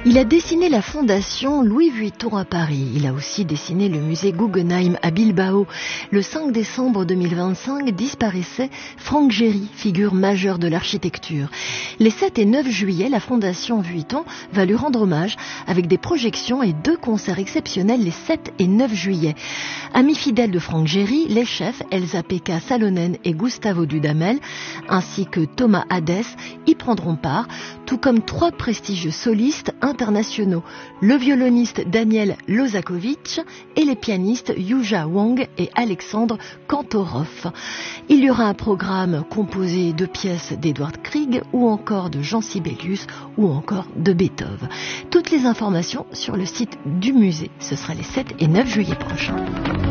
Il a dessiné la fondation Louis Vuitton à Paris. Il a aussi dessiné le musée Guggenheim à Bilbao. Le 5 décembre 2025 disparaissait Franck Gehry, figure majeure de l'architecture. Les 7 et 9 juillet, la fondation Vuitton va lui rendre hommage avec des projections et 2 concerts exceptionnels les 7 et 9 juillet. Amis fidèles de Franck Gehry, les chefs Elsa-Pekka Salonen et Gustavo Dudamel, ainsi que Thomas Hadès, y prendront part, tout comme 3 prestigieux solistes internationaux, le violoniste Daniel Lozakovitch et les pianistes Yuja Wang et Alexandre Kantorov. Il y aura un programme composé de pièces d'Edward Grieg ou encore de Jean Sibelius ou encore de Beethoven. Toutes les informations sur le site du musée. Ce sera les 7 et 9 juillet prochains.